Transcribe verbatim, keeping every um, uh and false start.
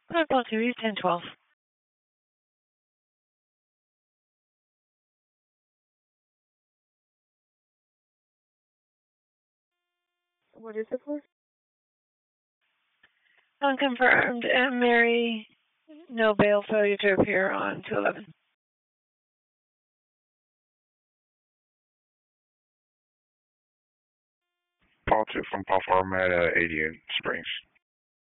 Paul two, ten twelve. What is it for? Unconfirmed. And Mary, no bail, failure to appear on two eleven. Paul two from Paul Farm at uh, eighty-eight Springs.